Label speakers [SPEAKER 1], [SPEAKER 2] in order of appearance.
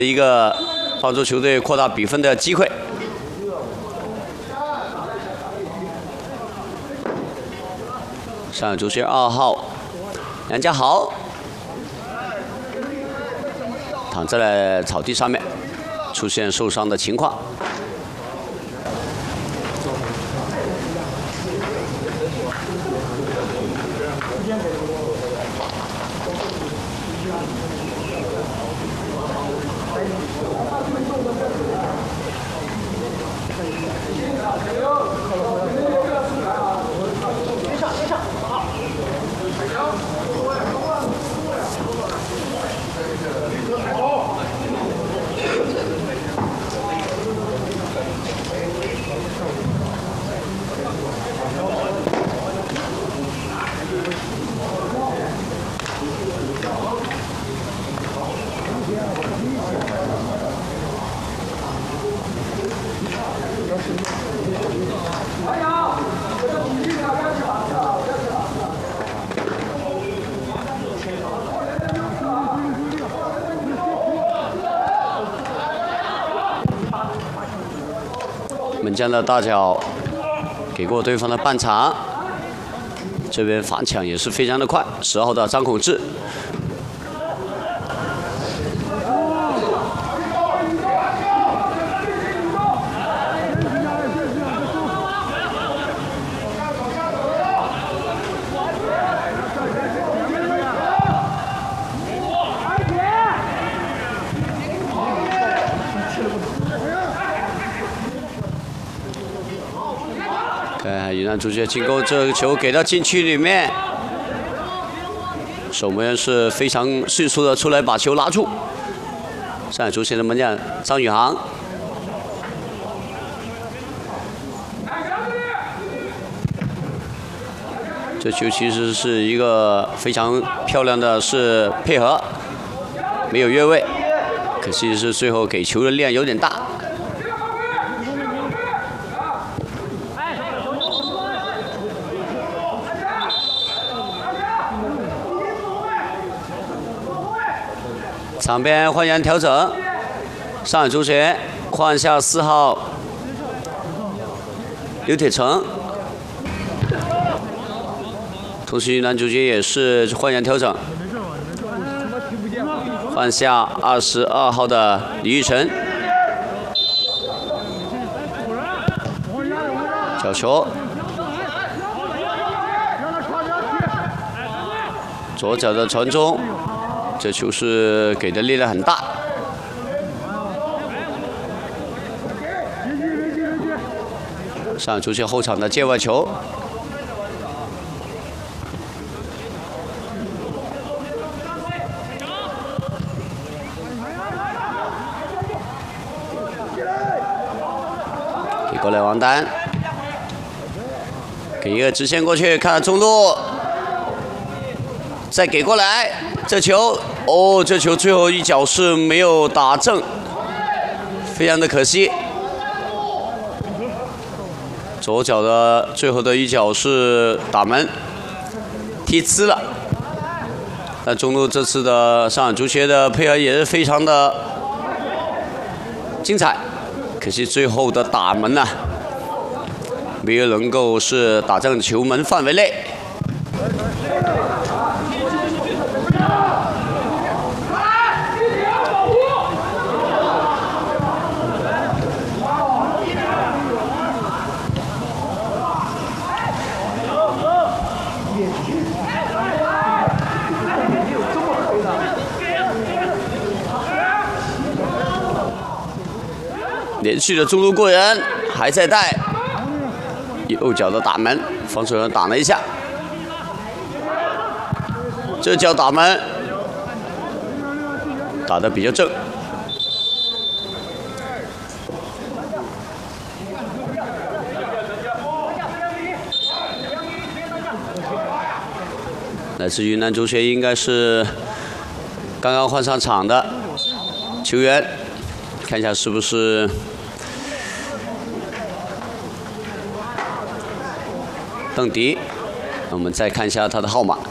[SPEAKER 1] 一个帮助球队扩大比分的机会。上海足协2号梁家豪躺在了草地上面，出现受伤的情况。 门将的大脚给过对方的半场，这边反抢也是非常的快。10号的张孔志。 云南足协进攻，这个球给到禁区里面，守门员是非常迅速的出来把球拉住。上海足协的门将张宇航，这球其实是一个非常漂亮的是配合，没有越位，可惜是最后给球的量有点大。 场边换人调整，上海足协换下4号刘铁成，同时云南足协也是换人调整，换下22号的李玉成，角球，左脚的传中。 这球是给的力量很大，上海足协后场的界外球，给过来王丹，给一个直线过去，看中路，再给过来，这球。 哦，这球最后一脚是没有打正，非常的可惜。左脚的最后的一脚是打门，踢呲了。但中路这次的上海足协的配合也是非常的精彩，可惜最后的打门呢，没有能够是打正球门范围内。 连续的中路过人，还在带，右脚的打门，防守人挡了一下，这脚打门打得比较正。来自云南足协应该是刚刚换上场的球员，看一下是不是。 邓迪，我们再看一下他的号码。